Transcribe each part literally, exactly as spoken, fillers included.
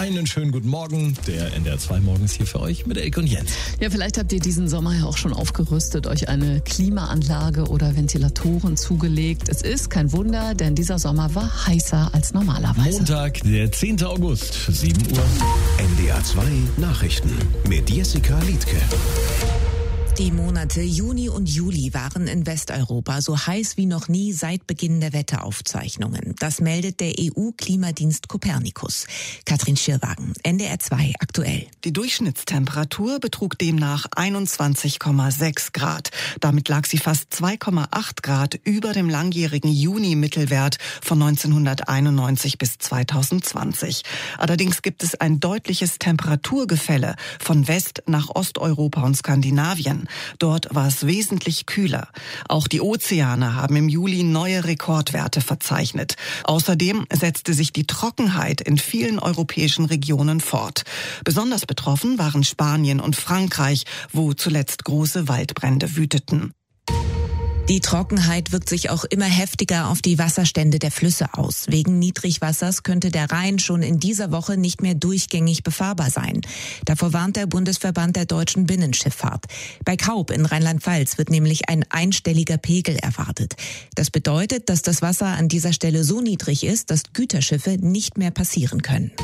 Einen schönen guten Morgen. Der N D R zwei Morgen ist hier für euch mit Elke und Jens. Ja, vielleicht habt ihr diesen Sommer ja auch schon aufgerüstet, euch eine Klimaanlage oder Ventilatoren zugelegt. Es ist kein Wunder, denn dieser Sommer war heißer als normalerweise. Montag, der zehnten August, sieben Uhr. N D R zwei Nachrichten mit Jessica Liedtke. Die Monate Juni und Juli waren in Westeuropa so heiß wie noch nie seit Beginn der Wetteraufzeichnungen. Das meldet der E U-Klimadienst Copernicus. Katrin Schirwagen, N D R zwei aktuell. Die Durchschnittstemperatur betrug demnach einundzwanzig Komma sechs Grad. Damit lag sie fast zwei Komma acht Grad über dem langjährigen Juni-Mittelwert von neunzehnhunderteinundneunzig bis zweitausendzwanzig. Allerdings gibt es ein deutliches Temperaturgefälle von West- nach Osteuropa und Skandinavien. Dort war es wesentlich kühler. Auch die Ozeane haben im Juli neue Rekordwerte verzeichnet. Außerdem setzte sich die Trockenheit in vielen europäischen Regionen fort. Besonders betroffen waren Spanien und Frankreich, wo zuletzt große Waldbrände wüteten. Die Trockenheit wirkt sich auch immer heftiger auf die Wasserstände der Flüsse aus. Wegen Niedrigwassers könnte der Rhein schon in dieser Woche nicht mehr durchgängig befahrbar sein. Davor warnt der Bundesverband der deutschen Binnenschifffahrt. Bei Kaub in Rheinland-Pfalz wird nämlich ein einstelliger Pegel erwartet. Das bedeutet, dass das Wasser an dieser Stelle so niedrig ist, dass Güterschiffe nicht mehr passieren können.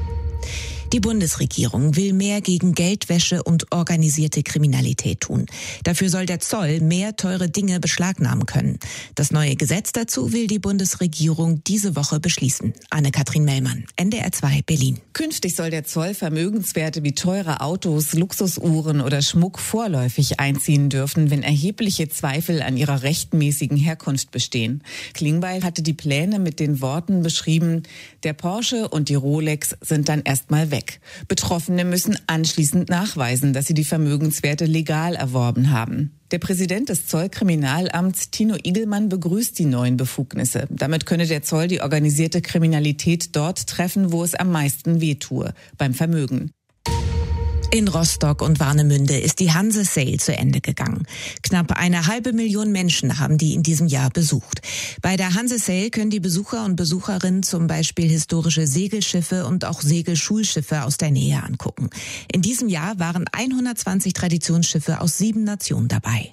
Die Bundesregierung will mehr gegen Geldwäsche und organisierte Kriminalität tun. Dafür soll der Zoll mehr teure Dinge beschlagnahmen können. Das neue Gesetz dazu will die Bundesregierung diese Woche beschließen. Anne-Kathrin Mellmann, N D R zwei Berlin. Künftig soll der Zoll Vermögenswerte wie teure Autos, Luxusuhren oder Schmuck vorläufig einziehen dürfen, wenn erhebliche Zweifel an ihrer rechtmäßigen Herkunft bestehen. Klingbeil hatte die Pläne mit den Worten beschrieben: Der Porsche und die Rolex sind dann erstmal weg. Betroffene müssen anschließend nachweisen, dass sie die Vermögenswerte legal erworben haben. Der Präsident des Zollkriminalamts, Tino Igelmann, begrüßt die neuen Befugnisse. Damit könne der Zoll die organisierte Kriminalität dort treffen, wo es am meisten wehtue, beim Vermögen. In Rostock und Warnemünde ist die Hanse Sail zu Ende gegangen. Knapp eine halbe Million Menschen haben die in diesem Jahr besucht. Bei der Hanse Sail können die Besucher und Besucherinnen zum Beispiel historische Segelschiffe und auch Segelschulschiffe aus der Nähe angucken. In diesem Jahr waren hundertzwanzig Traditionsschiffe aus sieben Nationen dabei.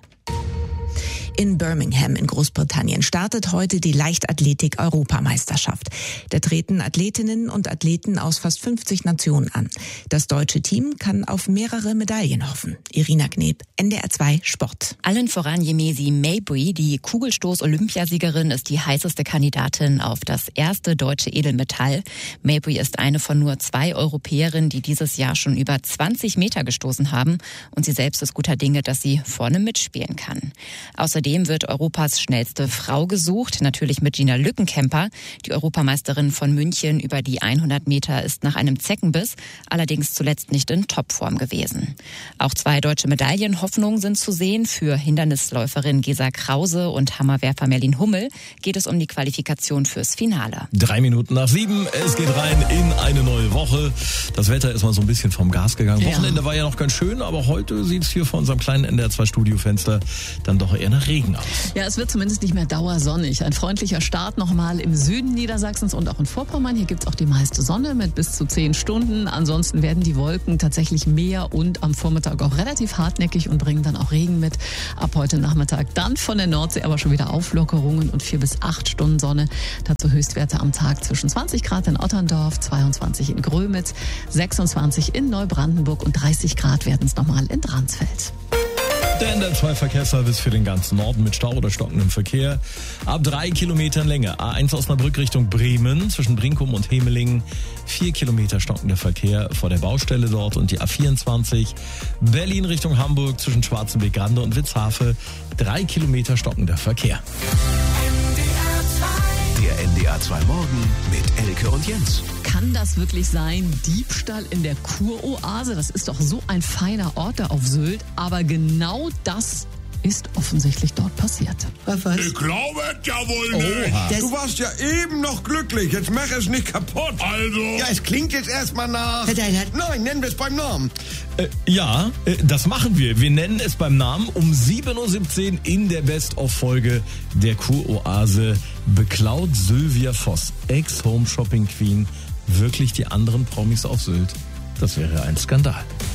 In Birmingham in Großbritannien startet heute die Leichtathletik-Europameisterschaft. Da treten Athletinnen und Athleten aus fast fünfzig Nationen an. Das deutsche Team kann auf mehrere Medaillen hoffen. Irina Kneb, N D R zwei Sport. Allen voran Yemesi Mabry, die Kugelstoß-Olympiasiegerin, ist die heißeste Kandidatin auf das erste deutsche Edelmetall. Mabry ist eine von nur zwei Europäerinnen, die dieses Jahr schon über zwanzig Meter gestoßen haben. Und sie selbst ist guter Dinge, dass sie vorne mitspielen kann. Außerdem wird Europas schnellste Frau gesucht, natürlich mit Gina Lückenkämper. Die Europameisterin von München über die hundert Meter ist nach einem Zeckenbiss allerdings zuletzt nicht in Topform gewesen. Auch zwei deutsche Medaillenhoffnungen sind zu sehen. Für Hindernisläuferin Gesa Krause und Hammerwerfer Merlin Hummel geht es um die Qualifikation fürs Finale. Drei Minuten nach sieben, es geht rein in eine neue Woche. Das Wetter ist mal so ein bisschen vom Gas gegangen. Ja. Wochenende war ja noch ganz schön, aber heute sieht es hier vor unserem kleinen N D R zwei Studiofenster dann doch eher nach Regen aus. Ja, es wird zumindest nicht mehr dauersonnig. Ein freundlicher Start nochmal im Süden Niedersachsens und auch in Vorpommern. Hier gibt es auch die meiste Sonne mit bis zu zehn Stunden. Ansonsten werden die Wolken tatsächlich mehr und am Vormittag auch relativ hartnäckig und bringen dann auch Regen mit. Ab heute Nachmittag dann von der Nordsee aber schon wieder Auflockerungen und vier bis acht Stunden Sonne. Dazu Höchstwerte am Tag zwischen zwanzig Grad in Otterndorf, zweiundzwanzig in Grömitz, sechsundzwanzig in Neubrandenburg und dreißig Grad werden es nochmal in Dransfeld. Der N D R zwei Verkehrsservice für den ganzen Norden mit Stau oder stockendem Verkehr. Ab drei Kilometern Länge. A eins Osnabrück Richtung Bremen zwischen Brinkum und Hemelingen. Vier Kilometer stockender Verkehr vor der Baustelle dort. Und die A vierundzwanzig Berlin Richtung Hamburg zwischen Schwarzenbeck, Grande und Witzhafe. Drei Kilometer stockender Verkehr. Der N D R zwei Morgen mit Elke und Jens. Kann das wirklich sein? Diebstahl in der Kuroase? Das ist doch so ein feiner Ort da auf Sylt. Aber genau das ist offensichtlich dort passiert. Was? Ich glaube es ja wohl nicht. Oha. Du warst ja eben noch glücklich. Jetzt mach es nicht kaputt. Also. Ja, es klingt jetzt erstmal nach. Nein, nennen wir es beim Namen. Äh, ja, äh, das machen wir. Wir nennen es beim Namen. Um sieben Uhr siebzehn in der Best-of-Folge der Kuroase beklaut Sylvia Voss, Ex-Home-Shopping-Queen, wirklich die anderen Promis auf Sylt. Das wäre ein Skandal.